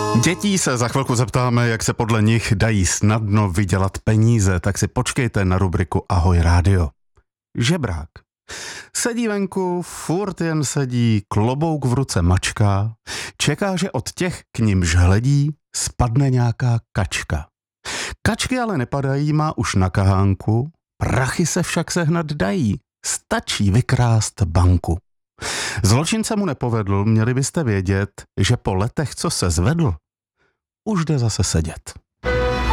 Dětí se za chvilku zeptáme, jak se podle nich dají snadno vydělat peníze, tak si počkejte na rubriku Ahoj rádio. Žebrák. Sedí venku, furt jen sedí, klobouk v ruce mačká, čeká, že od těch, k nimž hledí, spadne nějaká kačka. Kačky ale nepadají, má už na kahánku, prachy se však sehnat dají, stačí vykrást banku. Zločin se mu nepovedl, měli byste vědět, že po letech, co se zvedl, už jde zase sedět.